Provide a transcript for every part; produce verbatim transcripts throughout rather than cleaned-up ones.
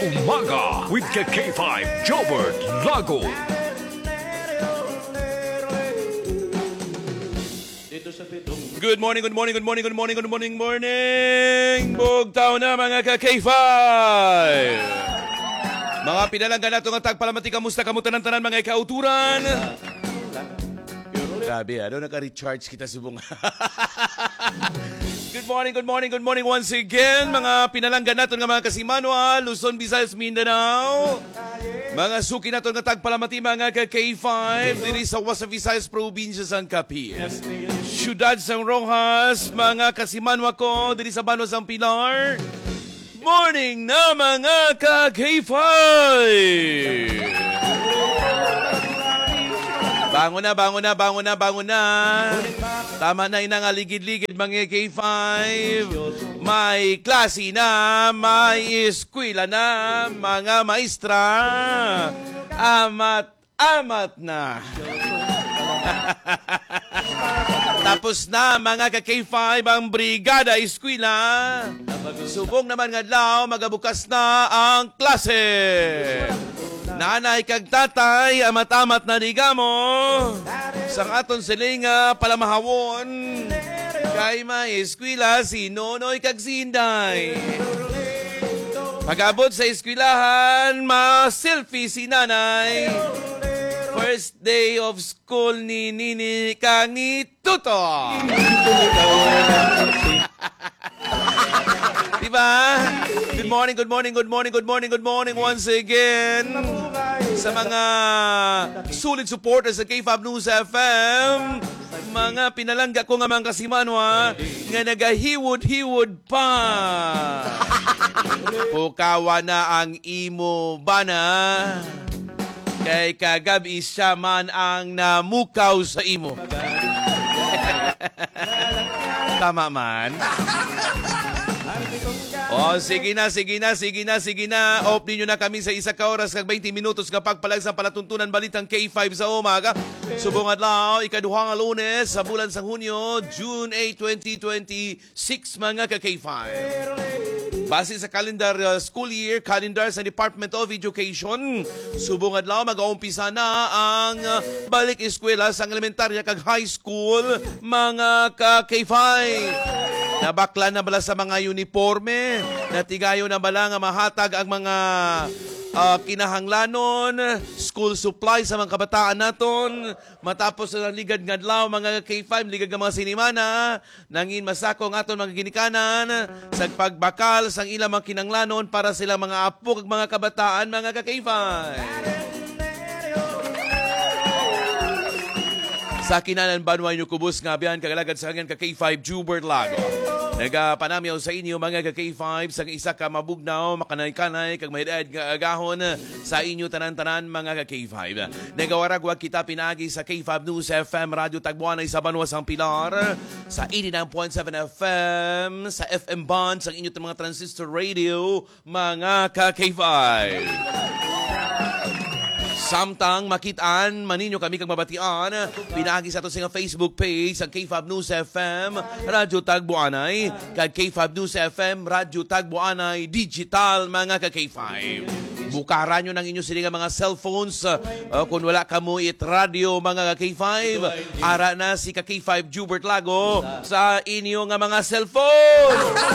Umaga with K five Jobert Lago. Good morning, good morning, good morning, good morning, good morning, morning! Bugtaw na mga ka-K five! Mga pinalanggan nato nga tagpalamati, kamusta kamutan ng tanan mga ikauturan? Grabe, ano, naka-recharge kita subong. Good morning, good morning, good morning once again. Mga pinalanggan nato nga mga Kasimanwa, Luzon, Visayas, Mindanao. Mga suki nato nga tagpalamati mga ka-K five diri sa Wasa Visayas Province sang Capiz. Siyudad sang Rojas, mga Kasimanwa ko diri sa Banos sang Pilar. Morning na mga ka-K five! Bangon na, bangon na, bangon na, bangon na. Tama na inang aligid-ligid mga K five. May klase na, may eskwela na, mga maestra. Amat-amat na. Tapos na mga ka-K five ang brigada eskwela. Subong naman nga daw, magabukas na ang klase. Nanay kag tatay, amat-amat na digamo. Sang aton silinga palamahawon. Kay may eskwela si Nonoy kag Sinday. Pag-abot sa eskwilahan, ma-selfie si nanay. First day of school ni Nini kang ni Tuto. Diba? Good morning, good morning, good morning, good morning, good morning once again. Sa mga sulit supporters sa K five News F M, mga pinalangga ko nga mga Kasimanwa nga nagahiwod-hiwod pa. Pukawa na ang imo bana. Kay kagabi siya man ang namukaw sa imo. Tama man. Oh, sige na, sige na, sige na, sige na. Open nyo na kami sa isa ka oras kag twenty minutos kapag palag sa palatuntunan balitang K five sa umaga. Subong adlaw, ikaduhang nga Lunes sa bulan sa Hunyo, June eighth, twenty twenty-six mga ka-K five. Base sa calendar uh, school year, calendar sa Department of Education, subong adlaw mag-uumpisa na ang uh, balik eskwela sa elementarya kag high school mga ka-K five. Nabakla na bala sa mga uniforme, natigayo na bala nga mahatag ang mga uh, kinahanglanon, school supply sa mga kabataan naton. Matapos na ligad ngadlaw mga K five, ligad nga mga sinimana, nangin masako ang aton mga ginikanan sa pagbakal sang ilang mga kinahanglanon para sila mga apo kag mga kabataan mga K five. Sa kinanan banway nyo kubos nga biyan kagalagad sa hanggan ka K five Jobert Lago. Nagapanamyaw sa inyo mga ka-K five sa isa ka mabugnaw, makanay-kanay, kag mahidad nga agahon sa inyo tanan-tanan mga ka-K five. Nagawaragwag kita pinagi sa K five News F M, Radyo Tagbuanay sa Banuas ang Pilar, sa eighty-nine point seven F M, sa F M Band, sa inyo mga transistor radio mga ka-K five. Samtang makitaan, maninyo kami kang mabatian, pinagi sa ito sa Facebook page sa K five News F M, Radyo Tagbuanay, kag K five News F M, Radyo Tagbuanay, Digital mga ka-K five. Bukaran nyo ng inyo sila mga cellphones. Uh, kung wala ka mo it radio mga ka-K five, ara na si ka-K five Jobert Lago sa inyo nga mga cellphone.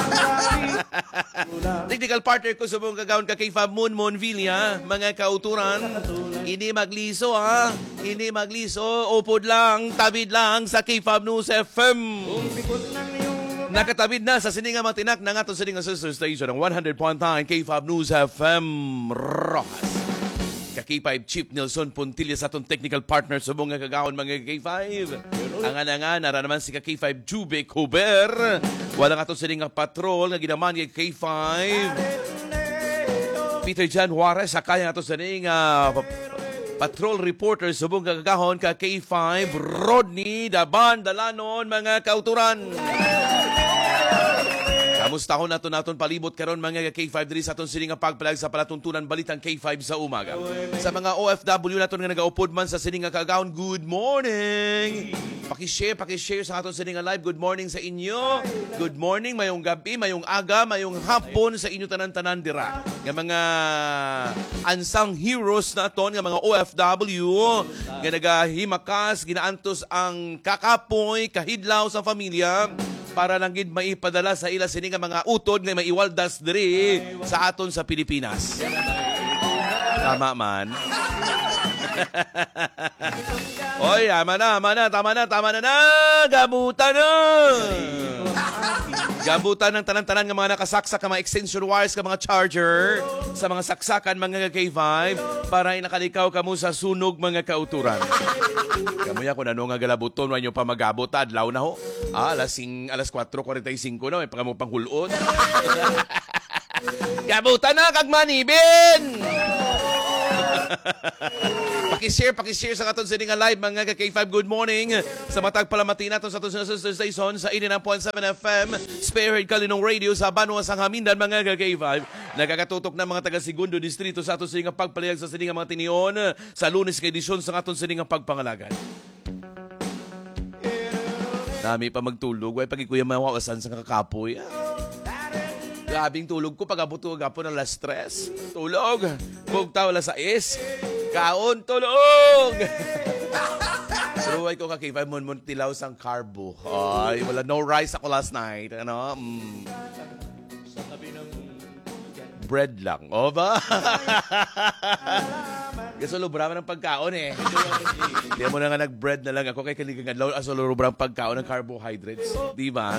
Technical partner ko sa mong kagawin ka-K five Moon Moon Villa, mga kauturan. Hindi magliso ha. Hindi magliso. Upod lang, tabid lang sa K five News F M. Nakatabid na sa sininga matinak ng ato sininga sister station ng one hundred point nine K five News F M Rojas. Ka-K five Chief Nelson Puntilya sa atong technical partner sa mga kagawon mga K five. Ang nga nara naman si ka-K five Jube Kuber. Walang ato sininga patrol nga ginaman kay K five. Peter Jan Juarez sa kaya ato sininga patrol reporter subong kagahon ka K five Rodney Daban Dalanon mga kauturan. Kamusta ko nato naton palibot karon mga K five diri sa aton sini nga pagpalag sa palatuntunan balitang K five sa umaga. Sa mga O F W naton nga nagaupod man sa sini nga kagaon, good morning. Paki-share, paki-share sa aton sini nga live. Good morning sa inyo. Good morning, mayong gabi, mayong aga, mayong hapon sa inyo tanan-tanan dira. Nga mga unsung heroes naton nga mga O F W nga nagahimakas ginaantos ang kakapoy kahidlaw sa pamilya para lang gid maipadala sa ila sini nga mga utod nga maiwaldas diri sa aton sa Pilipinas. Tama man. Oy, tama na, tama na, tama na, tama na na. Gabutan na. Gabutan ng tanan-tanan ng mga nakasaksak ng mga extension wires, ng mga charger, sa mga saksakan mga K five, para inakalikaw kamo sa sunog mga kauturan. Kamuya kung ano nga galabuton, wanyo pa magabot, adlaw na ho. Ah, alas, alas kwatro forty-five na, may pang panghulon. Gabutan na, kagmanibin! Paki-share, paki-share sa katon sa nga live mga K five. Good morning sa matag palamati naton sa aton sa station sa eighty-nine point seven F M Spearhead Kalinong Radio sa Banwa sang Hamindan mga K five. Nagakatutok na mga taga Segundo Distrito sa aton sa nga pagpalayag sa sining mga tinion sa Lunes kay edisyon sa aton sa nga pagpangalagan. Nami pa magtulog, way pagikuya mawawasan sa kakapoy. Grabing tulog ko pag abot ko gapon ng last stress. Tulog. Bugtaw la sa is. Kaon tulog. Pero ay ko ka K five mon mon tilaw sang carbo. Ay, wala no rice ako last night. Ano? Mm. Sa tabi ng bread lang. O ba? Kasi lubra ng pagkaon eh. Hindi mo na nga nag-bread na lang ako kay kaligang adlaw. Aso lubra ng pagkaon ng carbohydrates. Di ba?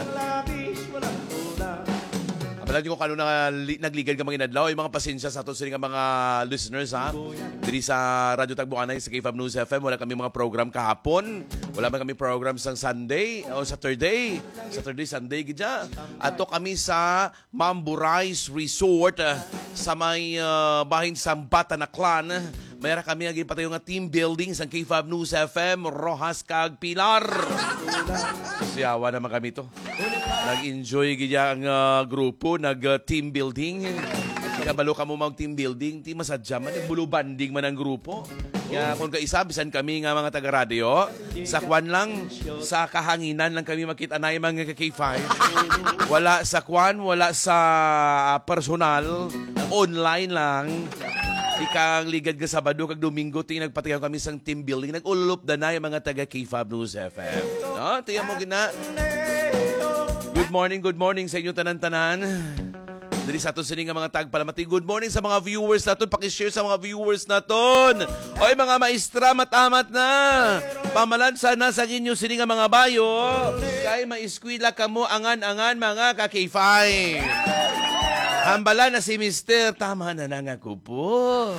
Malagi ko kanuna na nagligad ka mga inadlaw, yung mga pasensya sa ato sa mga listeners ha. Diri sa Radyo Tagbuanay sa K five News F M, wala kami mga program kahapon. Wala man kami program sa Sunday o Saturday. Saturday, Sunday gidya. Ato kami sa Mambo Rice Resort uh, sa may uh, bahin sa Batanaclan. Mayroon kami naging patayo nga team building sa K five News F M, Rojas kag Pilar. Siyawa naman kami to. Nag-enjoy gaya ang uh, grupo, nag-team uh, building. Kabalo ka mo mag team building, di masadya man, nagbulu banding man ang grupo. Kaya kung kaisabisan kami nga mga taga-radio, sa kwan lang, sa kahanginan lang kami makita na yung mga K five. Wala sa kwan, wala sa personal, online lang. Ikang ligad ka Sabado kag Domingo ting nagpatayaw kami sang team building, nag-ululup da na yung mga taga K five News F M. No, tiyan mo gina. Good morning, good morning sa inyo tanan-tanan. Diri sa aton sining nga mga tagpalamati. Good morning sa mga viewers naton. Paki-share sa mga viewers naton. Oy mga maestra, matamat na. Pamalansa na sa inyo sining nga mga bayo. Kay maeskwela kamo angan-angan mga ka K five. Hambala na si Mister Tama na na nga ko po.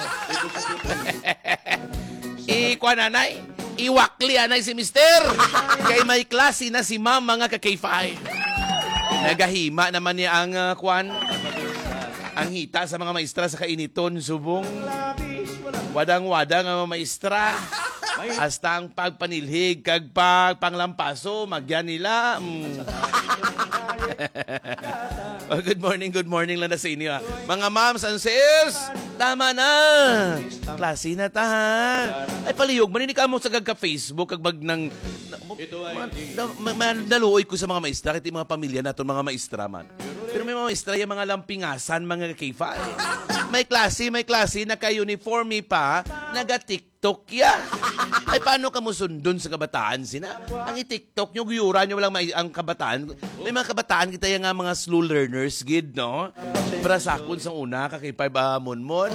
Ikwa nanay. Iwakli anay si Mister. Kay may klase na si Ma'am mga ka K five. Nagahima naman niya ang uh, kwan. Ang hita sa mga maestra sa kainiton, subong. Wadang-wadang ang mga maestra. Hasta ang pagpanilhig, kag pagpanglampaso, magyan nila. Mm. Oh, good morning, good morning lang na sa inyo. Ha. Mga moms and sis, tama na. Klase na ta. Ay palihog, maninig ka mo sa gagka-Facebook, kag bag ng... Naluoy ko sa mga maestra, kaya mga pamilya natin, mga maestra man. Pero may mga maestra, yung mga lampingasan, mga K five. May klase, may klase, naka-uniforme pa, naga-TikTok ya. Ay, paano ka mo sundon sa kabataan sina? Ang i-TikTok nyo, guyura nyo lang ang kabataan. May mga kabataan kita yung nga mga slow learners, gid, no? Para sakon sa una, kakipay ba mon-mon?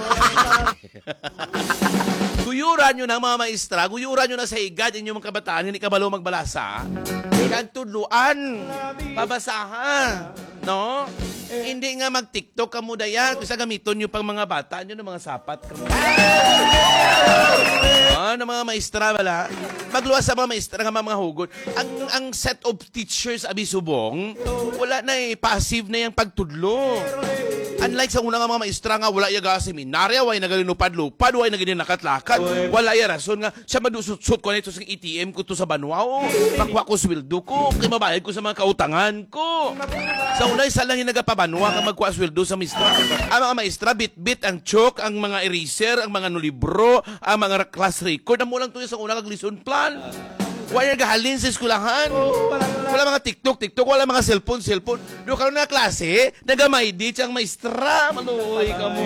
Guyura nyo na mga maestra, guyura nyo na sa higad inyong mga kabataan, hindi ka balo magbalasa. Ikang tudluan, pabasahan, no? Hindi nga mag-TikTok ka mo dayan, kasi gamiton nyo pang mga bata, nyo ng mga sapat ka mo. Ano mga maestra, wala? magluwas sa mga maestra nga mga hugot. Ang ang set of teachers abi subong, wala na eh, passive na yung pagtudlo. Unlike sa unang nga mga maestra nga wala yaga seminarya, way nagalinupad-lupad, way naginin nakatlakat. Wala ya rason nga siya madusut-sut ko na ito sa A T M ko to sa banwao. Pakwa ko sweldo ko, kay mabayad ko sa mga kautangan ko. Sa unay sa lang yung nagapabanwa ka magkuha sweldo sa maestra. Ang mga maestra, bit-bit ang chok, ang mga eraser, ang mga nulibro, ang mga class record. Ang mulang tuyo sa unang kag-lesson plan. Wala gahalin sa eskulahan. Wala mga TikTok, TikTok, wala mga cellphone, cellphone. Doon karoon na klase, nagamay di siyang maestra. Maluoy ka mo.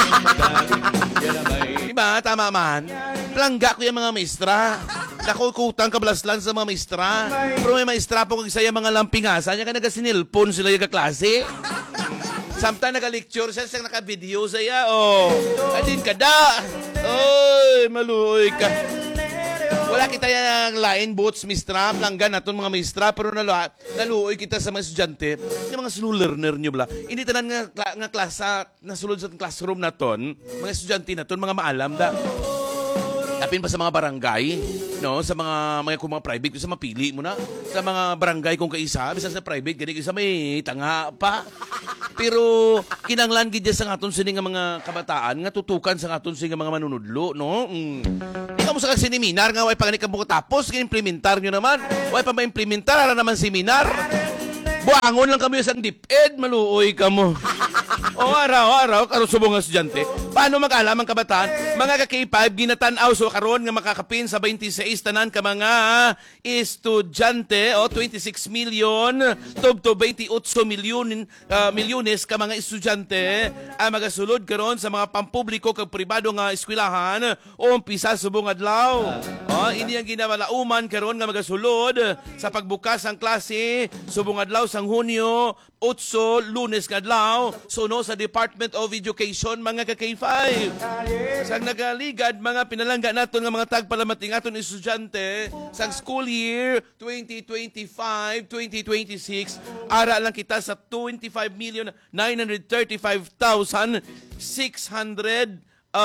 Diba? Tama man. Plangga ko yung mga maestra. Nakukutang kablaslan sa mga maestra. Pero may maestra po kung isa yung mga lampingasan, niya ka nagasinilpon sila yung kaklase. Samtang naka-lecture siya, siyang naka-video saya. Oh, adin ka da. Oy, maluoy ka. Wala kita yung line boats, mistra, planggan naton mga mistra, pero nalu naluoy kita sa mga estudyante, yung mga slow learner nyo bala. Hindi tanan nga, nga klasa, nasulod sa classroom naton, mga estudyante naton, mga maalam da. Tapin pa sa mga barangay, no, sa mga mga kung mga private, sa mapili mo na, sa mga barangay kung kaisa, bisa sa private, gani isa may tanga pa. Pero kinanglan gid sa aton sini nga mga kabataan nga tutukan sa aton sini nga mga manunudlo, no? Mm. Di ka mo sa seminar nga way pagani ka mo tapos implementar nyo naman. Way pa ma-implementar ara naman seminar. Buangon lang kami sa DepEd, maluoy ka mo. O araw-araw, karon subong nga estudyante, paano mag-alam ang kabataan? Mga ka-K five, ginatanaw so karon nga makakapin sa twenty-six tanan ka mga estudyante, o twenty-six million, tub to twenty-eight milyon, uh, milyones ka mga estudyante, ang magasulod karon sa mga pampubliko kag pribado nga eskwelahan, o umpisa subong adlaw. O, ini ang ginawalauman karon nga magasulod sa pagbukas ang klase, subong adlaw sang Hunyo, eight, Lunes kadlaw, suno sa Department of Education, mga ka-K five. Sang nagaligad, mga pinalangga naton nga mga tagpalamating aton estudyante, sang school year twenty twenty-five twenty twenty-six, ara lang kita sa twenty-five million nine hundred thirty-five thousand six hundred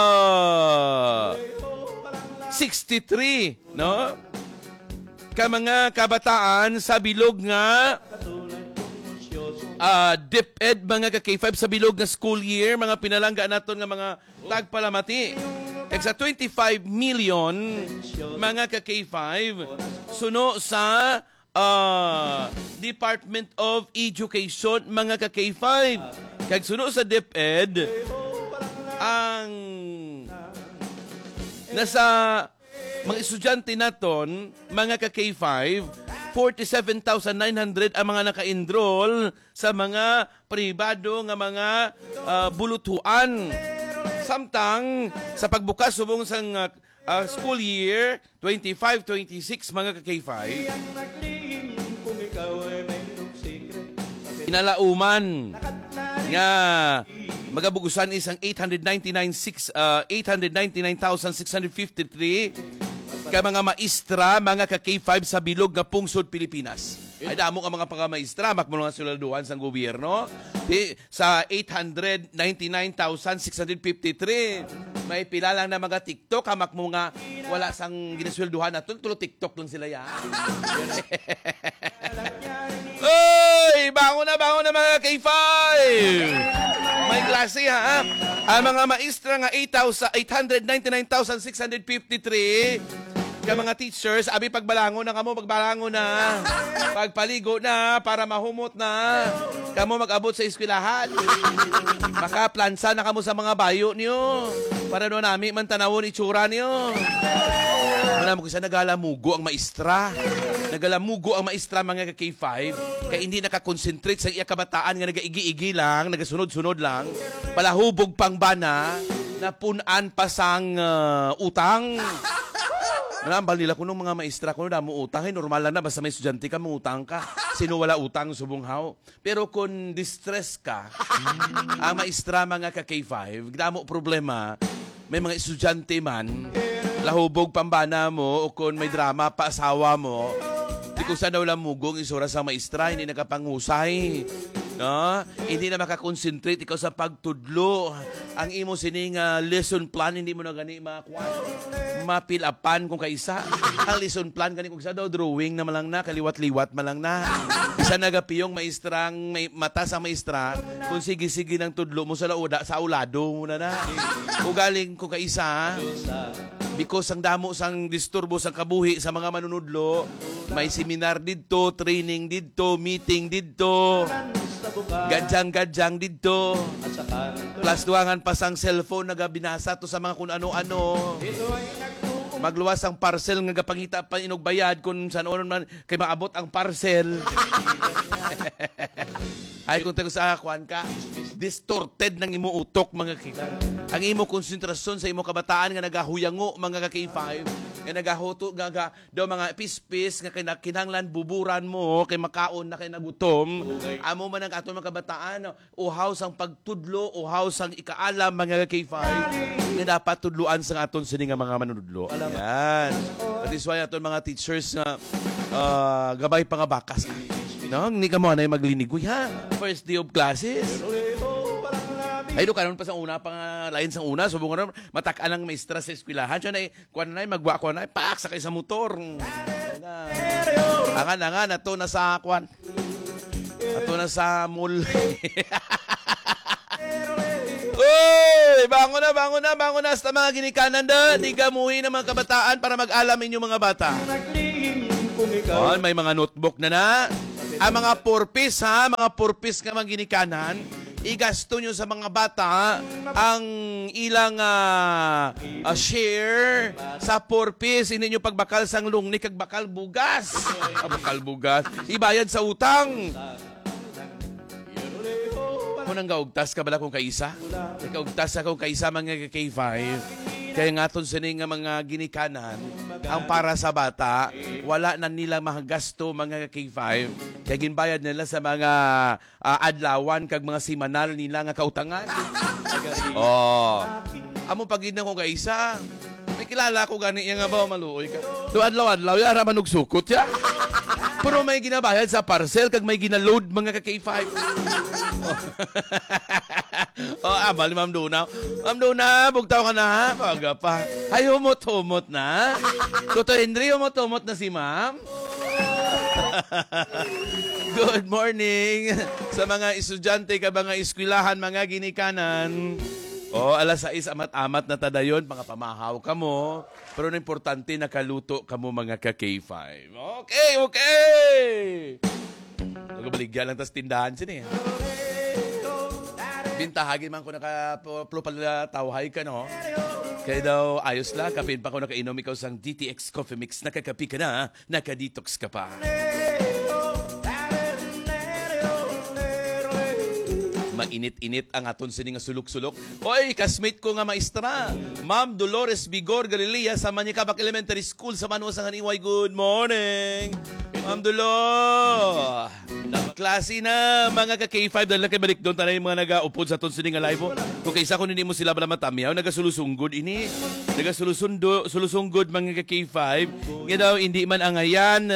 sixty-three, no? Ka mga kabataan sa bilog nga Uh, DepEd, mga ka-K five, sa bilog na school year, mga pinalangga naton nga mga tagpalamati. Kaya sa twenty-five million, mga ka-K five, suno sa uh, Department of Education, mga ka-K five. Kaya suno sa DepEd, ang nasa mga estudyante naton, mga ka-K five, forty-seven thousand nine hundred ang mga naka-enroll sa mga pribado nga mga uh, bulutuan. Samtang sa pagbukas subong sang uh, uh, school year twenty-five twenty-six, mga ka-K five, inalauman nga magabugusan isang eight hundred ninety-nine thousand six hundred fifty-three ka mga maestra, mga ka-K five sa bilog nga pungsod Pilipinas. Ay damo ka mga pangamaestra, makmulong nga sulaladuhan sa gobyerno. Di, sa eight hundred ninety-nine thousand six hundred fifty-three, may pila lang na mga TikTok, hamak mo nga wala sang giniswelduhan na tulo TikTok lang sila yan. Oy! Bango na, bango na mga K five! May klase ha. Ang mga maestra nga eight hundred ninety-nine thousand six hundred fifty-three, ka mga teachers, abi pagbalangon na kamo, pagbalangon na, pagpaligo na, para mahumot na, kamo mag-abot sa eskwelahan. Makaplansa na kamo sa mga bayo niyo, para doon namin man tanawon itsura niyo. Wala mo kasi nagalamugo ang maestra. Nagalamugo ang maestra, mga ka-K five, kaya hindi nakakonsentrate sa iya kabataan nga nagaigi-igi lang, nagasunod-sunod lang, palahubog pang bana, napunan pa sang uh, utang. Nalambal nila kung mga maestra ko na mo utang, eh, normal lang na, basta may estudyante ka, mo utang ka. Sino wala utang, subunghaw. Pero kung distress ka, ang maestra, mga ka-K five, damo problema, may mga estudyante man, lahubog pambana mo, o kung may drama pa asawa mo, di ko saan daw lang mugong isura sa maestra, hindi nakapangusay. No? Hindi na makakonsentrate ikaw sa pagtudlo. Ang imo sining uh, lesson plan, hindi mo na gani makuha. Mapilapan kung kaisa. Ang lesson plan, gani kung isa daw, drawing na malang na, kaliwat-liwat malang na. Isa nagapiyong maestrang, may mata sa maestra, kung sige-sige ng tudlo mo sa lauda, sa ulado mo na na. Kung galing kung kaisa, because ang damo sang disturbo sang kabuhi sa mga manunudlo, may seminar didto, training didto, meeting didto, gadyang-gadyang didto, plus duwangan pa sang cellphone nagabinasa to sa mga kung ano-ano. Magluwas ang parcel nga gapangita pa inog bayad kung saan onon man kay maabot ang parcel. Ay kung tayo sa akuan ka, distorted ng imo utok mga kita. Ang imo konsentrasyon sa imo kabataan nga nagahuyango mga ka-K five, nga nagahuto nga ga, daw mga pispis nga kinahanglan buburan mo kay makaon na kay nagutom. Amo man ang ato mga kabataan, uhaw sang pagtudlo, uhaw sang ikaalam mga ka-K five, nga dapat tudluan sa aton sini nga mga manunudlo. Yan. That is why aton mga teachers nga uh, gabay pa nga bakas. No, hindi ka mo na maglinigoy ha. First day of classes. Ay do karon pa sa una pa nga lain sa una subong na matak-an ang maestra sa eskwelahan. Siya na kuan na magwa ko na pak sa kay sa motor. Angan angan ato na sa kuan. Ato na sa mall. Uy! Bangon na, bangon na, bangon na sa mga ginikanan doon. Di ka muhi ng mga kabataan para mag-alam inyong mga bata. Oh, may mga notebook na na. Ang mga purpose ha, mga purpose nga mga ginikanan, igasto nyo sa mga bata ang ilang uh, uh, share sa purpose. Hindi nyo pagbakal sang lungni kag bakal bugas. Ah, bakal bugas. Ibayad sa utang. Kung nang gaugtas ka bala kung kaisa? Gaugtas akong kaisa mga K five. Kaya nga itong sining nga mga ginikanan, ang para sa bata, wala na nila mahagasto mga K five. Kaya ginbayad nila sa mga uh, adlawan kag mga simanal nila nga kautangan. Oh. Amo pagid na ko kaisa. May kilala ko gani nga ba maluoy ka. Do adlaw-adlaw ya ra manog sukot ya. Pero may ginabayad sa parcel kag may ginaload mga ka-K five. Oh, abal ni Ma'am Duna. Ma'am Duna, bugtaw ka na ha? Paga pa. Ay, humot-humot na. Toto Henry, humot-humot na si Ma'am. Good morning sa mga estudyante ka mga eskwelahan, mga ginikanan. Oh, alas sais amat-amat na tadayon, mga pamahaw ka mo. Pero na importante nakaluto ka mo mga ka-K five. Okay, okay! Nagabaligyan lang tas tindahan siya eh. Bintahagin man ko naka-tawhay ka, no? Kaya daw, ayos lang. Kapin pa ko nakainom ikaw sang D T X Coffee Mix. Nakakapi ka na, nakadetox ka pa. Mainit-init ang aton sining nga sulok-sulok. Oy, kasmate ko nga maestra, Ma'am Dolores Bigor Galilea sa Manicabac Elementary School sa Manuas ng Haniway. Good morning, Ma'am Dolor. Klase na mga ka-K five dahil kay balik doon tanay mga nag-upod sa aton sining nga live. Kung kaysa kung hindi mo sila bala matamiyaw, nagasulusungod ini. Nagasulusungod sulusungod mga ka-K five. Nga daw hindi man angayan.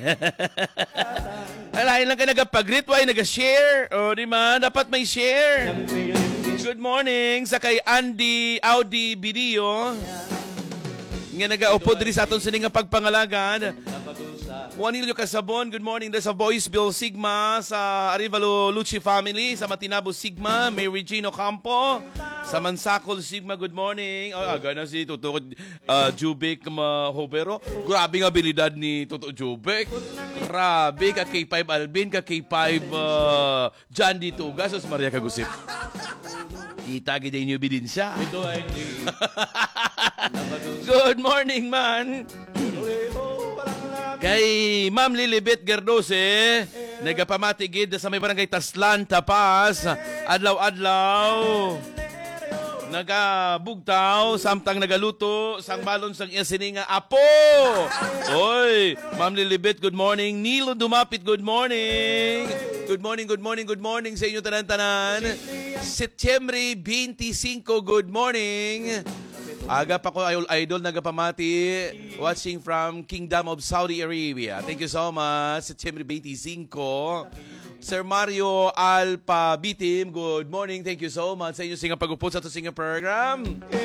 Alahin lang ka nagapag-greet, why nag-share? O, di man, dapat may share. Good morning sa kay Andy Audi Bidio. Nga nag-upod rin sa aton sining nga pagpangalagan. Juanilio Casabon, good morning. There's a voice Bill Sigma sa Arivalo Lucci family, sa Matinabo Sigma, may Regino Campo, sa Mansacol Sigma, good morning. Oh, aga na si Toto uh, Jubek Mahobero. Grabe ng abilidad ni Toto Jubek. Grabe, ka K five Alvin, ka K five uh, John D. Tugas, Sos Maria Kagusip. Kita gida inyo bidin siya. Good morning, man. Kay Ma'am Lilibet Gerdose, nagapamatigid sa may barangay Taslan, Tapas, adlaw-adlaw. Nagabugtaw, samtang nagaluto, sang balon sang isininga apo. Oy, Ma'am Lilibet, good morning. Nilo Dumapit, good morning. Good morning, good morning, good morning sa inyo tanan-tanan. Setyembre twenty-five, good morning. Aga pa ko idol, idol nagapamati watching from Kingdom of Saudi Arabia. Thank you so much. September twenty-five. Sir Mario Alpa Bitim, good morning. Thank you so much sa inyo singa pagupot sa ito singa program.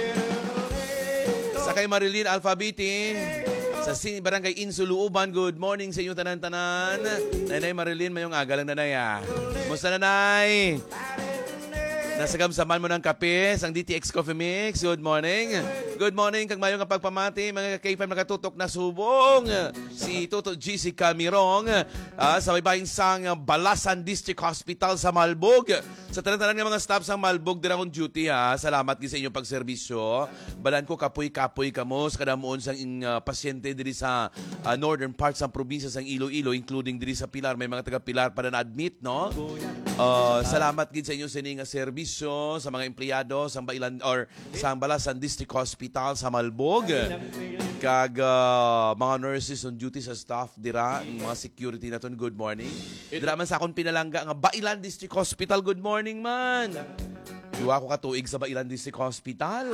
Sa kay Marilyn Alpa Bitim, sa Sin Barangay Insuluuban, good morning sa inyo tanan-tanan. Nanay Marilyn, mayong aga lang nanay ah. Musta nanay? Nasagamsaman mo ng kape, sang D T X Coffee Mix. Good morning. Good morning, kag mayong pagpamati, mga K five nakatutok na subong. Si Toto G C Camirong, uh, sa may bahin sang Balasan District Hospital sa Malbog. Sa tanan-tanan ng mga staff sa Malbog, din akong duty ha. Salamat sa inyong pagserbisyo. Balan ko kapoy-kapoy kamo sa kadamuon sang uh, pasyente diri sa uh, northern parts ng probinsya sang Iloilo, including diri sa Pilar. May mga taga-Pilar pa na na-admit, no? Uh, salamat gid sa inyong sining serbisyo sa mga empleyado sa Bailan or sa Balasan District Hospital sa Malbog. Kag uh, mga nurses on duty sa staff dira, mga security naton, good morning. Dira man sa akong pinalangga nga Bailan District Hospital, good morning man. Duwa ko katuig sa Bailan District Hospital.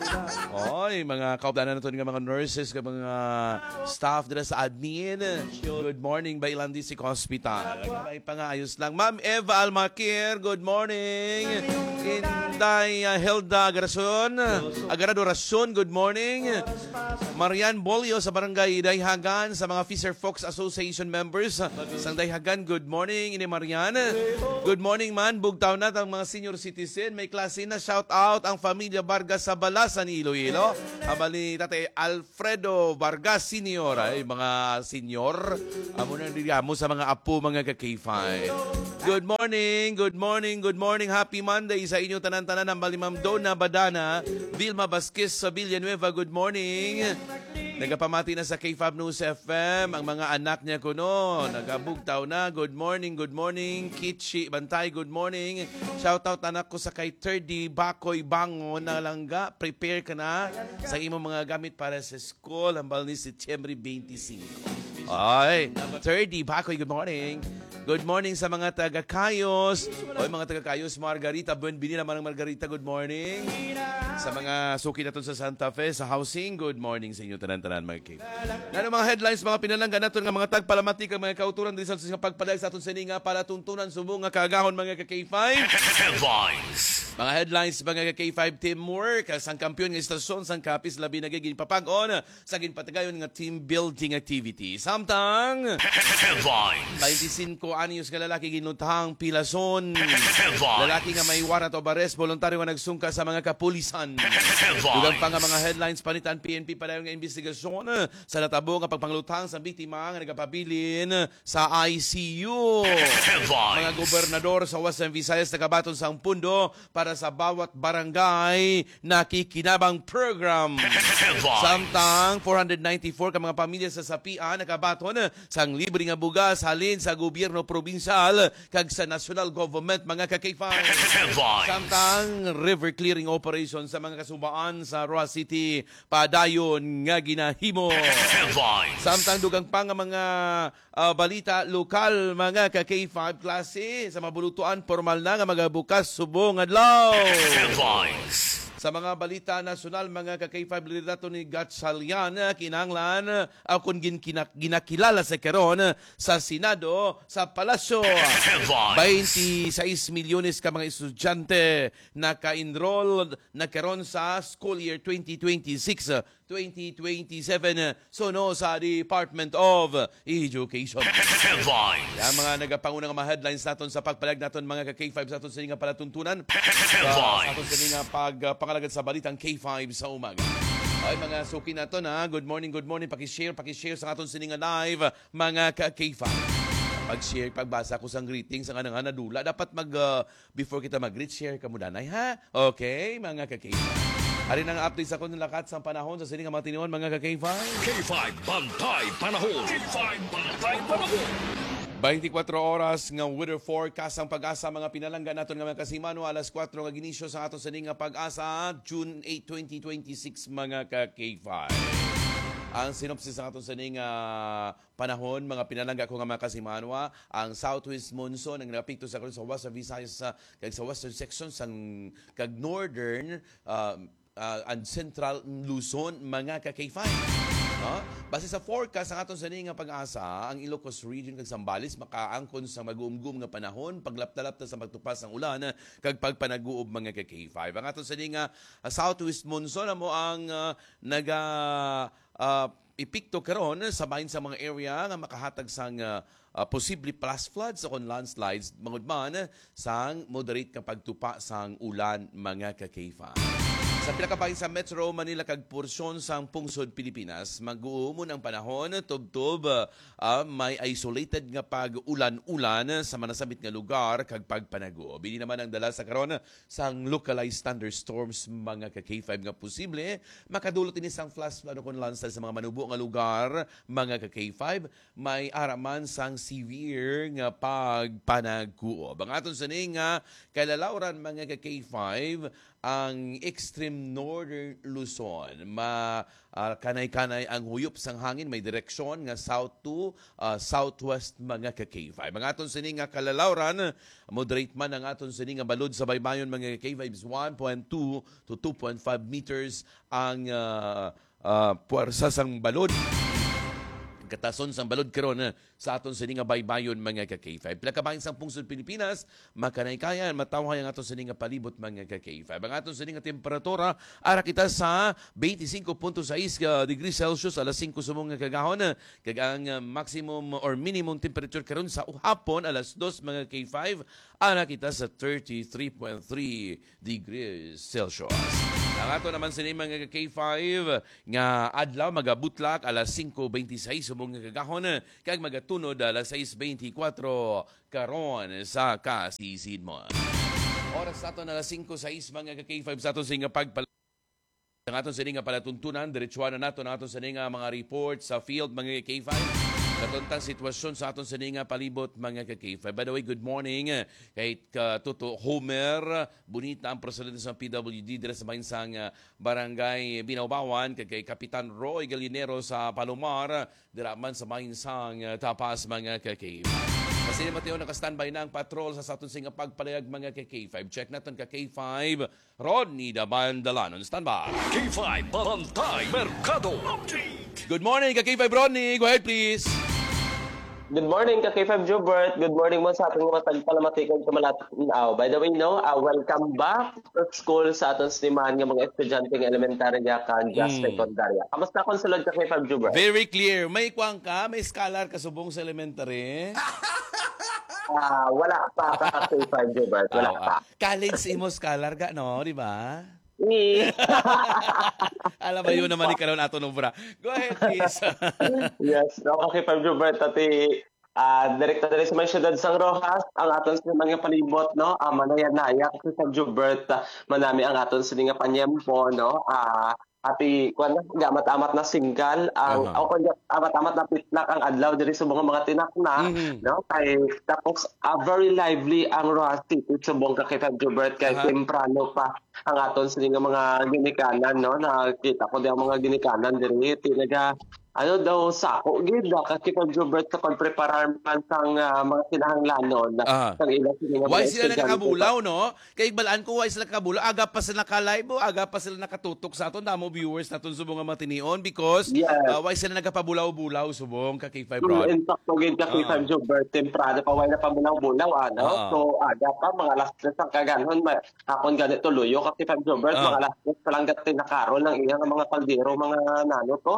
Oy, mga kaupdanan naton nga mga nurses, nga mga staff dira sa admin. Good morning, Bailan District Hospital. May pangayos lang. Ma'am Eva Almaquer, good morning. Inday uh, Helda Agarason, Agarado Rason, good morning. Marian Bolio sa Barangay Dayhagan, sa mga Fisher Folks Association members sa Dayhagan, good morning. Ini Marian. Good morning man, bugtaw na ang mga senior citizen. May klase na, shout out ang Familia Vargas sa Balasan, Iloilo. Abali tate Alfredo Vargas Senior, ay mga senior. Amo na digamo sa mga apo, mga ka-K five. Good morning, good morning, good morning. Happy Monday sa inyo tanan-tanan ng Balimam Dona Badana, Vilma Vasquez sa Villanueva, good morning. Nagapamati na sa K five News F M ang mga anak niya ko no. Nagabugtaw na. Good morning, good morning. Kitchi Bantay, good morning. Shout out anak ko sa kay Thirdy Bakoy Bangon na langga. Prepare ka na sa imong mga gamit para sa school. Hambal ni September twenty-five. Ay, Thirdy Bakoy, good morning. Good morning sa mga taga-Kayos. Oy, mga taga-Kayos, Margarita Buenbini naman ng Margarita, good morning. Sa mga suki natin sa Santa Fe, sa housing, good morning sa inyo tanan-tanan, mga K. Ano mga headlines, mga pinalanggan natin, nga mga tagpalamatik, mga kauturan din sa pagpalag sa aton sa nga para tuntunan, subong nga kagahon, mga K five. Headlines. Mga headlines, mga K five teamwork, sang kampiyon ng istasyon, sang kapis, labi na giging papag-on, sa ginpatagayon nga team building activity. Samtang, headlines. twenty-five anyos ka lalaki ginuntahang pilason. Lalaki nga may warrant of arrest, voluntaryo nga nagsungka sa mga kapulisan. Dugang pa nga mga headlines, panitan P N P padayon nga investigasyon sa natabo nga pagpanglutang sa biktima nga nagapabilin sa I C U. Mga gobernador sa Western Visayas nagabaton sa pundo para sa bawat barangay na kikinabang program. Samtang four hundred ninety-four ka mga pamilya sa Sapia nakabaton sang libre nga bugas halin sa gobyerno probinsyal kag sa national government, mga ka-K five. Samtang river clearing operation sa mga kasubaan sa Roa City padayon nga ginahimo. Samtang dugang pa nga mga uh, balita lokal, mga ka-K five klase sa mabulutuan formal na nga magabukas subong adlaw. Sa mga balita nasyonal, mga ka-K five, liderato ni Gatchalian, kinanglan, uh, kung gin, kinak, ginakilala sa karon sa Senado, sa Palasyo. twenty-six milyones ka mga estudyante na ka-enroll na karon sa school year twenty twenty-six twenty twenty-seven suno sa Department of Education. Yan mga nagapangunang mga headlines naton sa pagpalag naton, mga ka-K five, sa aton sa nga palatuntunan. Sa aton sa nga pag uh, pangalagad sa balitang K five sa umaga. Ay mga suki naton ha. Good morning, good morning. Paki-share, paki-share sa aton sininga live, mga ka-K five. Pag-share, pagbasa ko sang greetings sa kanang nadula, dapat mag uh, before kita mag-greet, share ka muna na ha. Okay, mga ka-K five. Hari nang update sa kuno lakat sa panahon sa sining mga tinuon, mga ka-K five. K five Bantay Panahon. K five Bantay Panahon. twenty-four oras nga weather forecast ang pag-asa, mga pinalanggan naton nga mga kasimano alas four nga ginisyo sa aton sa nga pag-asa June eighth twenty twenty-six, mga ka-K five. Ang sinopsis ng aton sa nga panahon, mga pinalangga ko nga mga kasimanwa, ang southwest monsoon ang napikto sa sa Western Visayas sa kag sa western section sang kag northern uh, uh, and Central Luzon, mga ka-K five. No? Base sa forecast ang aton sa nga pag-asa, ang Ilocos Region kag Zambales makaangkon sa mag-uumgum nga panahon, paglapta-lapta sa magtupas ng ulan kag pagpanaguob mga ka-K five. Ang aton sa nga uh, southwest monsoon mo ang uh, naga uh, ipikto karon sa bahin sa mga area nga makahatag sang uh, uh, posible plus floods o landslides mangod man sang moderate nga pagtupa sang ulan mga ka-K five. Sa pinakabahin sa Metro Manila kag porsyon sang pungsod Pilipinas, mag-uumon ang panahon, tubtob, uh, may isolated nga pag-ulan-ulan sa manasabit nga lugar kag pagpanago. Bini naman ang dala sa karon sang localized thunderstorms mga ka-K five nga posible, makadulot ini sang flash flood o landslide sa mga manubo nga lugar mga ka-K five, may araman sang severe nga pagpanaguo. Ang aton sa nga kalalauran mga ka-K five, ang extreme northern Luzon, ma uh, kanay-kanay ang huyop sang hangin, may direksyon nga south to uh, southwest mga ka-K five. Mga aton sini nga kalalawran, moderate man ang aton sini nga balod sa baybayon mga K five is one point two to two point five meters ang uh, uh, puwersa sang balod. Katason sang balod karon sa aton sa nga baybayon mga ka-K five. Pilakabahin sang pungsod Pilipinas, makanay-kayan, matawhay ang aton sa nga palibot mga ka-K five. Ang aton sa nga temperatura, ara kita sa twenty-five point six degrees Celsius alas five sumong nga kagahon. Kag ang uh, maximum or minimum temperature karon sa uhapon alas two mga K five, ara kita sa thirty-three point three degrees Celsius. Ang ato naman sa mga K five nga adlaw magabutlak alas five twenty-six sumong nga kagahon kag magatunod alas six twenty-four karon sa kasisid mo. Oras sa ato na alas five six mga K five sa ato sa nga pagpal ang aton sa nga palatuntunan, diretsuan na nato na aton sa nga mga report sa field mga K five. Katuntang sitwasyon sa aton sa nga palibot mga ka-K five. By the way, good morning kay Tuto Homer. Bonita ang presidente sa P W D dira sa bahinsang barangay Binawbawan kay Kapitan Roy Galinero sa Palomar dira man sa bahinsang Tapas mga ka-K five. Kasi Mateo naka-standby na ang patrol sa aton nga pagpalayag mga ka-K five. Check natin ka-K five. Rodney Dabandalanon, standby. K five Barangay Mercado Update. Good morning ka-K five Rodney. Go ahead please. Good morning, ka K five Jubert. Good morning mo sa ating mga tagpalamatikan kumalatinaw. By the way, no, uh, welcome back to school sa ating sinimahan ng mga estudyante ng elementarya kan just Mm. secundarya. Kamusta konsulod ka K five Jubert? Very clear. May kwang ka, may scholar ka subong sa elementary. Ah, wala pa ka K five Jubert. Wala Ah, pa. ah. College imo scholar ka, no? Di ba? Ni. Alam ba yun naman ni karon ato nung bra. Go ahead, please. Yes, no, ka K five Jubert. Ati, ah, direkta dali sa may syudad sang Rojas, ang aton sa mga palibot, no? Ah, manaya-naya, K five Jubert, ah, manami ang aton sa mga panyempo, no? Ah, ati kuan gamat-amat na singkal ang Uh-huh. o kun amat-amat na pitlak ang adlaw diri sa mga mga tinakna, Mhm. no, kay tapos ah, very lively ang Rojas City subong ka kay Jubert kay Uh-huh. temprano pa ang aton sa nga mga ginikanan, no, nakita ko di ang mga ginikanan diri tinaga ano daw sako gid ka kay Jubert sa pagpreparar man sang ah, mga kinahanglanon Ah. sang ilang mga Why mga sila estudyante. nakabulaw, no? Kay balaan ko, why sila nakabulaw? Aga pa sila naka-live, aga pa sila nakatutok sa aton. Damo viewers naton subong nga matinion because Yes. uh, why sila nagapabulaw-bulaw subong ka K five Rod. In fact, tugid ka kay Ah. San Jubert, temprano pa wala pa bulaw-bulaw, ano? Ah. So, aga pa, mga alas tres ang kaganon, ma- akon ganito luyo ka kay San Jubert, Ah. mga alas tres pa lang gatin na karol ng iyang mga kaldero, mga nano to.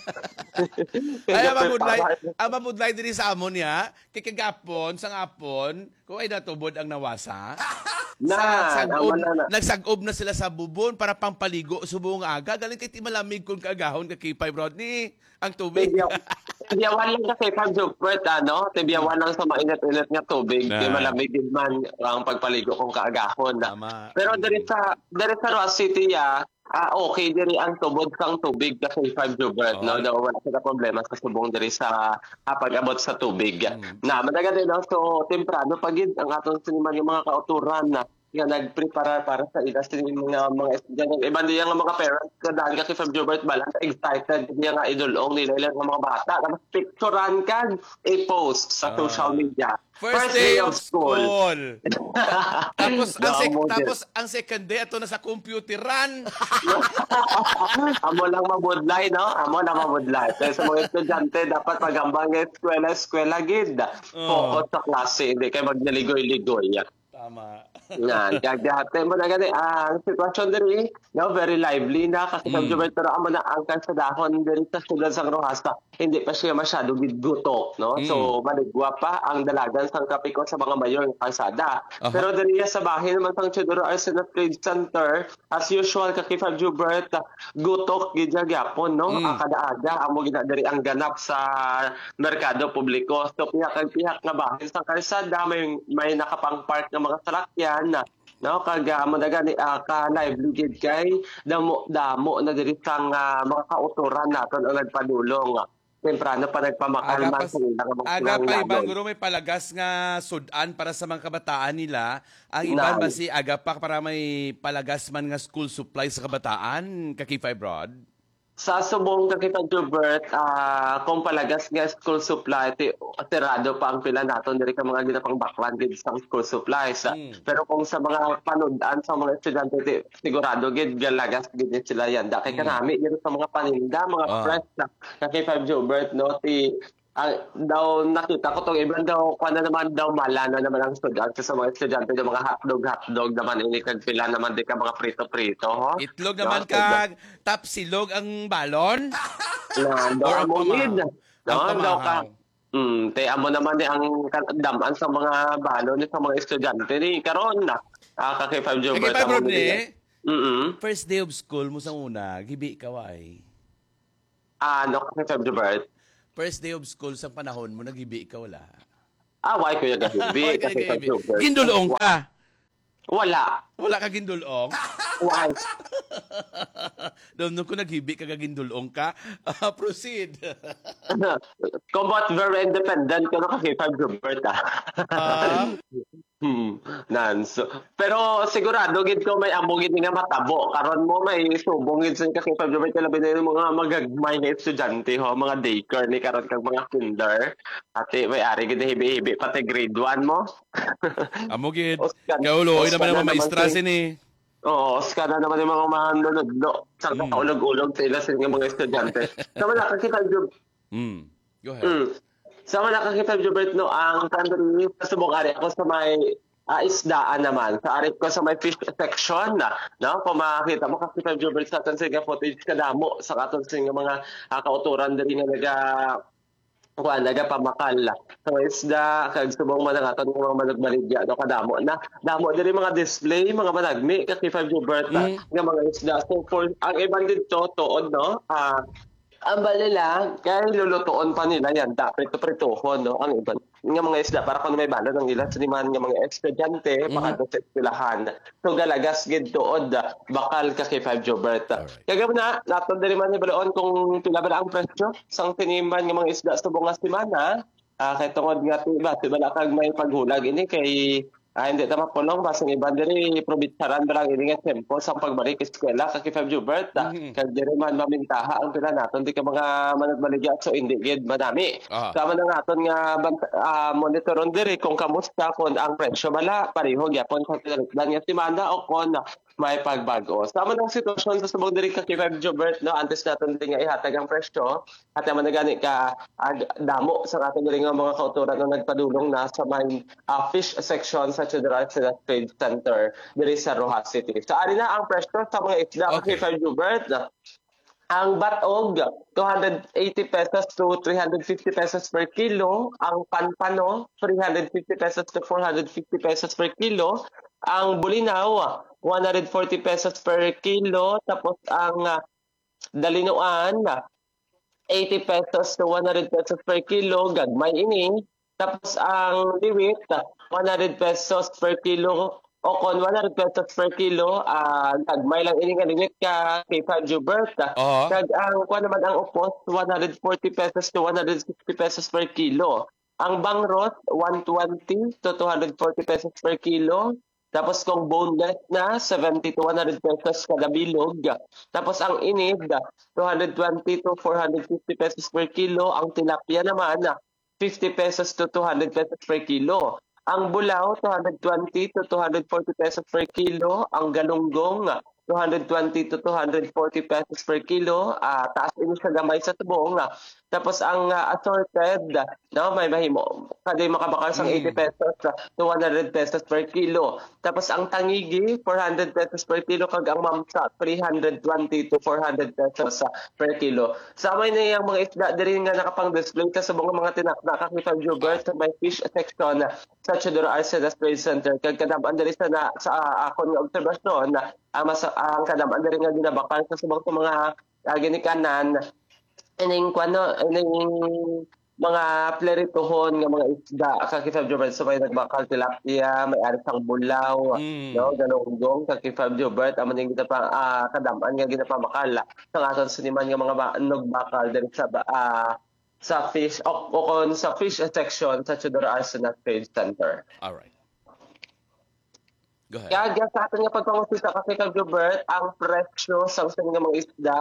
Ay, amamudlay, amamudlay diri sa amon ya. Kay kagapon, sa ngapon, kung ay natubod ang nawasa. Na, sa sagob, naman na, na. nagsagob na sila sa bubon para pampaligo subong aga. Galing kay ti malamig kung kaagahon ka K five Rodney. Ang tubig. Tibiyaw- Tibiyawan lang ka kay San Jubert, ano? Tibiyawan lang sa mainit-init nga tubig. Na. Di malamig din man ang pagpaligo kung kaagahon. Tama. Pero diri sa diri sa Ross City ya, ah okay diri ang tubod sang tubig kasi five Jubert, no? Oh. Daw wala sila problema sa subong diri sa ah, pag-abot sa tubig. Mm. Na madaga din no? So temprano pagid ang aton siniman yung mga kauturan na nga nagprepara para sa ila sa mga mga estudyante. Iba niya nga mga parents ka dahil ka kay Feb Jobert Balan excited niya nga idolong nila ilang mga bata. Tapos picturean kan i-post sa Ah. social media. First day of school. Tapos ang sek- Damo din. tapos ang second day ato na sa computeran. Amo lang mabudlay, no? Amo lang mabudlay. Kaya sa mga estudyante, dapat magambang ng eskwela, eskwela gid. Focus sa klase, hindi kayo magnaligoy-ligoy. Tama. Yan, kagate mo na gani ang sitwasyon diri, no, very lively na kasi Mm. mm. pero amo na ang sa dahon diri sa Sudan sang Rojas hindi pa siya masyado gidgutok, no? Mm. So maligwa pa ang dalagan sang kapiko sa mga mayor ng kalsada. Aha. Pero diri sa bahin naman sang Chidoro Arsenal Trade Center, as usual kay Fab Jubert, gutok gid siya gyapon, no? Mm. Ang kada-aga amo gina diri ang ganap sa merkado publiko. So pihak kag pihak nga bahin sang kalsada may may nakapang-park nga mga salakyan na no kaga mo na gani uh, ka lively gid kay damo damo na diri sang uh, mga kauturan naton ang nagpadulong. Temprano pa Aga nagpamakalman pa, sa ilang mga aga pa silang iban lagon. guro may palagas nga sudan para sa mga kabataan nila. Ang iban Na- ba si aga pa para may palagas man nga school supplies sa kabataan kakify broad? Sa subong kakita Jubert, ah kung palagas nga school supply, ti, tirado pa ang pila naton diri ka mga ginapang baklan gid sa school supplies. Mm. Pero kung sa mga panudaan sa mga estudyante, ti, sigurado gid galagas gid sila yan. Da kay Mm. kanami dito sa mga paninda, mga Ah. fresh na kay Five Jubert, no, ti ah, daw nakita ko tong ibang daw kuan na naman daw mala na naman ang estudyante sa mga estudyante ng mga hotdog hotdog naman ini kag pila naman di ka mga prito-prito ho. Itlog No, naman so, kag tapsilog ang balon. na daw Or ang amo pamahaw. gid. Ang No, daw ka. pamahaw. Mm, te amo naman ni ang daman sa mga balon ni sa mga estudyante ni karon na. Ah, ka kay Five Joe Kakify Bert, broad amo ni. nila. Mm. First day of school mo sa una, gibi ka ay. Ah, no ka kay Five Joe Bert. First day of school sa panahon mo nagibi ka wala. Ah, why ko yung gabi? Ka kay Five Joe Bert. Gindulong ka. Wala. Wala ka gindulong. Why? Doon ko naghibi ka gindulong ka. Ah, proceed. Combat very independent ko na kay Five Joe Bert, ah. Ah, Hmm, nanso. Pero sigurado gid ko may amo gid nga matabo. Karon mo may subong gid sa kakita jud may labi na yung mga magagmay na estudyante ho, mga daycare ni karon kag mga kinder. Ate may ari gid hibi-hibi pati grade one mo. amo gid. Oscar- Kaulo, oy Oscar naman na ang naman maestra si- sini. Oo, Oscar na naman yung mga manunodlo. Sa Mm. kaulog-ulog sa ila sa mga estudyante. Sama na kakita jud. Hmm. Go ahead. Mm. Sama na kakita Jubert no ang country sa subong ari ako sa may ah, isdaan naman. Sa ari ko sa may fish section na, no? Kung makakita mo kakita Jubert sa aton sa footage kadamo sa aton sa mga ah, kauturan diri nga naga kuan naga pamakal sa isda kag subong man ang aton nga mga managbaligya no kadamo na damo diri mga display mga managmi kakita Jubert Mm. nga mga isda so for ang iban dito tuod no ah ang bali lang, kaya lulutuon pa nila yan, dapat prito-pritohon, no? Ang iba, nga mga isda, para kung may bala ng ilan, siniman nga mga estudyante, Mhm. baka sa eskwelahan. So, galagas gid tuod, bakal ka kay Five Jobert. Alright. Kaya na, naton diri man ni balaon kung pila ba ang presyo, sang tiniman nga mga isda sa bunga simana, ah, kay tungod nga tiba, tiba kag may paghulag ini kay Ah, hindi tama pulong basang iban diri probitsaran ba lang ini nga tempo sa pagbalik eskwela kay Five Jubert Mhm. kag diri man mamintaha ang pila naton di ka mga managbaligya so hindi gid madami. Ah. Sama na naton nga bant- ah, monitoron diri kung kamusta kon ang presyo bala pareho gyapon sa tinagdan nga semana o kon may pagbago. Sama ng sitwasyon sa subong diri ka kay Five Jubert no antes naton di nga ihatag ang presyo at man na gani ka ah, damo sa aton diri nga mga kauturan nga nagpadulong na sa may ah, fish section sa Chedral Trade Center diri sa Rojas City. Sa ari na ang presyo sa mga isda Okay. kay Five Jubert. Ang batog, two hundred eighty pesos to three hundred fifty pesos per kilo. Ang panpano, three hundred fifty pesos to four hundred fifty pesos per kilo. Ang bulinaw, one hundred forty pesos per kilo. Tapos ang ah, dalinuan, eighty pesos to one hundred pesos per kilo. Gagmay ini. Tapos ang liwit, one hundred pesos per kilo. O kon one hundred pesos per kilo, ah gagmay lang ini nga liwit ka kay Five Jubert. Oo. Kag ang kuan naman ang upos one hundred forty pesos to one hundred sixty pesos per kilo. Ang bangrot one hundred twenty to two hundred forty pesos per kilo. Tapos kung boneless na, seventy to one hundred pesos kada bilog. Tapos ang inid, two hundred twenty to four hundred fifty pesos per kilo. Ang tilapia naman, fifty pesos to two hundred pesos per kilo. Ang bulaw, two hundred twenty to two hundred forty pesos per kilo. Ang galunggong, two hundred twenty to two hundred forty pesos per kilo. Ah, taas ini sa gamay sa tubong. Tapos ang ah, assorted, no, may mahimo. Kada makabakal sang eighty pesos to one hundred pesos per kilo. Tapos ang tangigi, four hundred pesos per kilo. Kag ang mamsa, three hundred twenty to four hundred pesos ah, per kilo. Sa may na yung mga isda, diri nga nakapang-display sa subong mga tinakda kay Jubert sa may fish section sa Chidoro Arcedas Trade Center. Kag kadam diri sa na, sa uh, akon nga obserbasyon, ang mas ang kadam diri nga ginabakal sa subong sa mga uh, ginikanan ining kwano ining mga plerituhon nga mga isda kakifab Jobert so may nagbakal tilapia may ari sang bulaw Mm. no galunggong kakifab Jobert amo ning kita pa uh, kadaman nga ginapamakal sa aton siniman nga mga ba- nagbakal diri sa uh, sa fish o, o kon sa fish section sa Chidoro Arsenal Trade Center. All right. Go ahead. Kaya dyan sa atin nga pagpangusita kasi kag Gilbert, ang presyo sa usa nga mga isda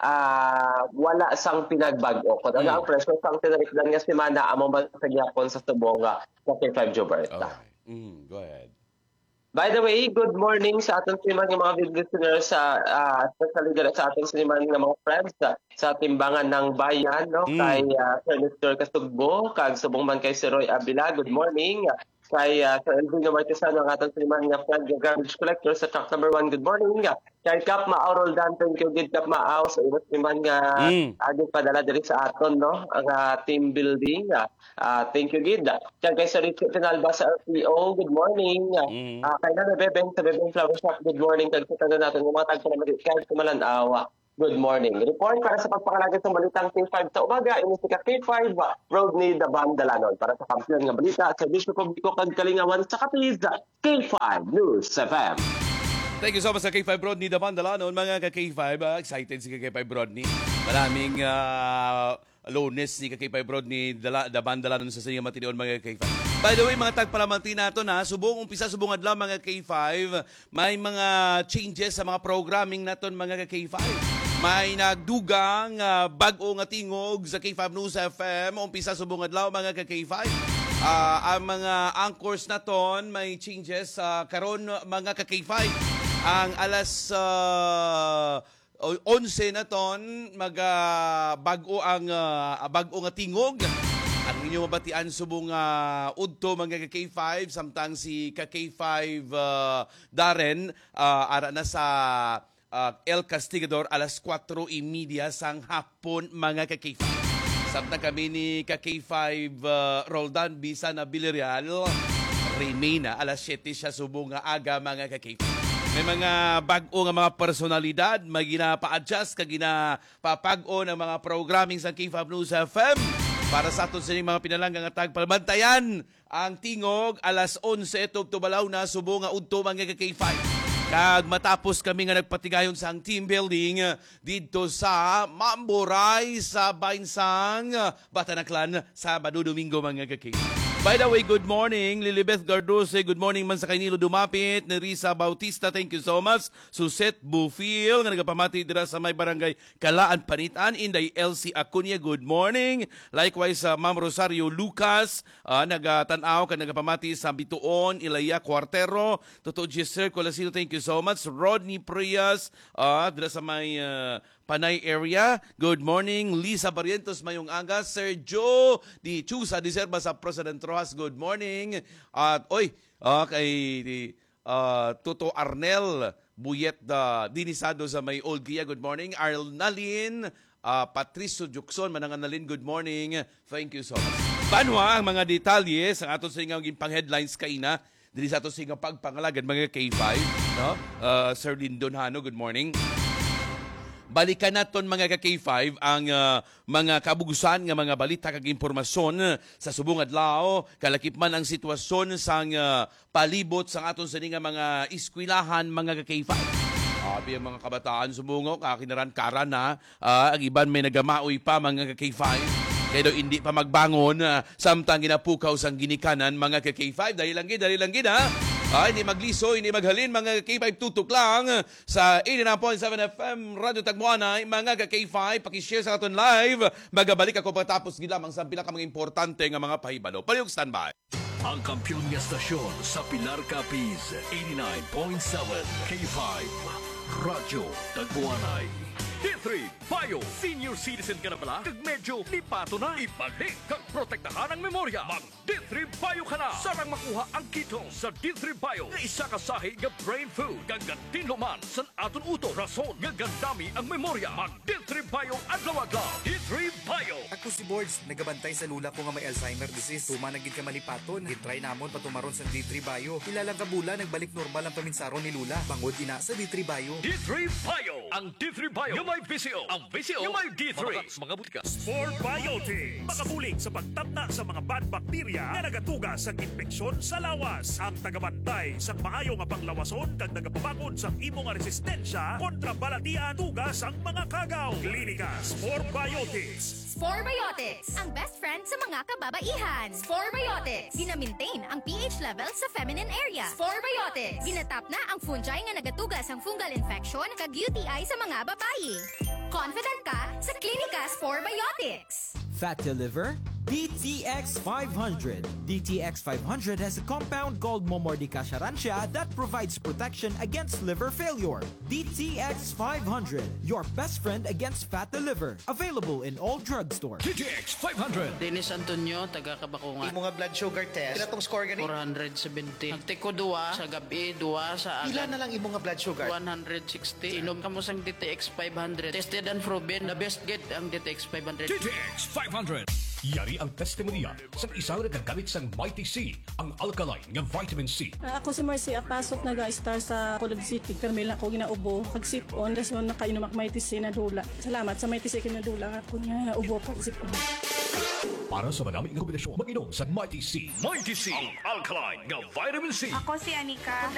ah, wala sang pinagbago. Kung ano Mm. ang presyo sang tinarikdan nga semana amo ba sa gyapon sa subong nga sa K five Gilbert. All right. Mm, go ahead. By the way, good morning sa ating siniman ng mga listeners sa uh, especially dito sa ating siniman ng mga friends sa, sa timbangan ng bayan no Mm. kay uh, Sir Mister Kasugbo kag subong man kay Sir Roy Abila. Good morning. Kay uh, Sir Elvino Marquesan ang ating siniman ng friend ng garbage collector sa truck number one. Good morning. Kay Kap Maaurol Dan, thank you gid Kap Maaw sa iwas siniman nga Mm. agad padala diri sa aton no ang uh, team building. Uh, thank you gid. Kay kay Sir Richard Pinalba sa L P O. Good morning. Mm. Ah, kaya na Bebeng sa Bebeng Flower Shop. Good morning. Kagkita na natin yung mga tagpo na mali. Kahit kumalanawa. Good morning. Report para sa pagpakalagay ng balitang K five sa umaga. Ini si K five Road ni Daban Dalanon. Para sa kampiyon nga balita sa Servisyo Publiko kag Kalingawan sa Kapid. K five News F M. Thank you so much sa K five Rodney Daban Dalanon. Mga ka-K five, ah, excited si K five Rodney. Maraming uh, lowness ni K five Rodney Dala, Daban Dalanon sa siyang matinoon mga K five. By the way, mga tagpalamanti nato na, subong umpisa, subong adlaw mga K five, may mga changes sa mga programming naton mga K five. May nagdugang uh, bag-o nga tingog sa K five News F M, umpisa subong adlaw mga K five. Ah, ang mga anchors naton may changes sa karon mga K five. Ang alas uh, eleven na ton mag uh, bag-o ang uh, bag-o nga tingog. Ang inyong mabatian subong uh, udto mga K five samtang si K five uh, Darren uh, ara na sa uh, El Castigador alas kwatro y media sang hapon mga K five. Samtang kami ni K five uh, Roldan Bisa na Villarreal remain na alas siyete siya subong nga aga mga K five. May mga bag-o nga mga personalidad, may ginapa-adjust, kag ginapapag-o ng mga programming sa K five News F M. Para sa aton sining mga pinalanggang nga tagpalbantayan, ang tingog alas eleven tubalaw na subo nga udto mga K five. Kag matapos kami nga nagpatigayon sa ang team building dito sa Mamboray sa Bainsang Batanaclan sa Sabado Domingo mga K five. By the way, good morning, Lilibeth Gardose. Good morning man sa Kainilo Dumapit. Ni Risa Bautista, thank you so much. Suset Bufil, nga nagapamati dira sa may barangay Kalaan Panitan. Inday L C Acuña, good morning. Likewise, uh, Ma'am Rosario Lucas, uh, nagatanaw ka nagapamati sa Bituon, Ilaya Cuartero. Totoo Giselle Colasino, thank you so much. Rodney Prias, uh, dira sa may uh, Panay area. Good morning. Lisa Barrientos mayong aga. Sir Joe di Chusa di Serba sa President Rojas. Good morning. At oy, uh, kay uh, Toto Arnel Buyet da Dinisado sa may Old Gia. Good morning. Arnalin uh, Patricio Juxon Mananganalin. Good morning. Thank you so much. Panwa ang mga detalye sa aton sa ingawang pang headlines kaina dili sa aton sa ingawang pagpangalagan mga K five, no? Uh, Sir Lindon Hano, good morning. Balikan naton mga ka-K five ang uh, mga kabugusan nga mga balita kag impormasyon sa subong adlaw kalakip man ang sitwasyon sang uh, palibot sang aton sa nga mga eskwelahan mga ka-K five. Abi ang mga kabataan subungo kakinaran kara na uh, ang iban may nagamaoy pa mga ka-K five. Kaya daw hindi pa magbangon uh, samtang ginapukaw sang ginikanan mga ka-K five. Dahil lang gid, dahil lang gid ha. Ay, ni maglisoy, ni maghalin, mga K five tutok lang sa eighty-nine point seven F M, Radyo Tagbuanay, mga K five, pakishare sa aton live. Magabalik ako pagkatapos gilamang sa pinaka mga importante nga mga pahibalo. Palihog standby. Ang kampiyon niya stasyon sa Pilar Capiz, eighty-nine point seven K five, Radyo Tagbuanay. D three Bio, senior citizen ka na pala? Kag medyo lipato na. Ibalik kag protektahan ang memorya. Mag D three Bio ka na. Sarang makuha ang ketone sa D three Bio nga isa ka sahi nga brain food. Gagantin luman san aton uto. Rason nga gandami ang memorya. Mag D three Bio adlaw-adlaw. D three Bio. Ako si Boards, nagabantay sa lula ko nga may Alzheimer disease. Tuma nagid ka malipaton. Gitry namon patumaron sa D three Bio. Ilalang kabula nagbalik normal ang paminsaron ni Lula. Bangod ina sa D three Bio. D three Bio. Ang D three Bio yung may V C O. Ang V C O yung may D three. Mga butika. Sport Biotics. Makabulig sa pagtabna sa mga bad bakterya na nagatuga sa infeksyon sa lawas. Ang tagabantay sa maayo nga panglawason kag nagapabakod sa imo nga resistensya kontra balatian tugas ang mga kagaw. Klinika Sport Biotics. Sporebiotics, ang best friend sa mga kababaihan. Sporebiotics, gina-maintain ang pH level sa feminine area. Sporebiotics, ginatap na ang fungi nga nagatugas ang fungal infection kag U T I sa mga babayi. Confident ka sa Klinika Sporebiotics. Fatty liver? D T X five hundred. D T X five hundred has a compound called Momordica charantia that provides protection against liver failure. D T X five hundred, your best friend against fatty liver. Available in all drugstores. D T X five hundred. Dennis Antonio, taga Kabakungan. Imo nga blood sugar test. Ila tong score gani? four seventy. Nagtiko duwa sa gabi, duwa sa Ila agad. na lang imo nga blood sugar? one sixty. Inom ka mo sang D T X five hundred. Tested and proven. The best get ang D T X five hundred. D T X five hundred. Yari ang testimonya sa isang nagagamit sang Mighty C, ang alkaline nga vitamin C. Ah, Ako si Marcy Apasok, nag-star sa Colod City. Karmela ako ginaubo. Pag-sip-on, das mo nakainom ak Mighty C na dula. Salamat sa Mighty C na dula. Ako nga naubo pag-sip-on. Para sa madami ng kombinasyon, mag-inom sa Mighty C. Mighty C, ang alkaline nga vitamin C. Ako si Anika.